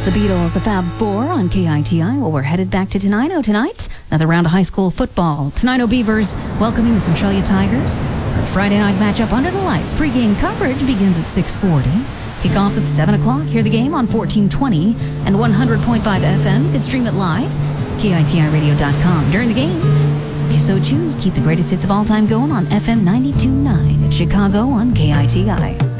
the Beatles, the Fab Four on KITI. Well, we're headed back to Tenino tonight. Another round of high school football. Tenino Beavers welcoming the Centralia Tigers. Our Friday night matchup under the lights. Pre-game coverage begins at 6:40. Kickoffs at 7 o'clock. Hear the game on 1420 and 100.5 FM. You can stream it live, KITIRadio.com. During the game, if you so choose, keep the greatest hits of all time going on FM 92.9 in Chicago on KITI.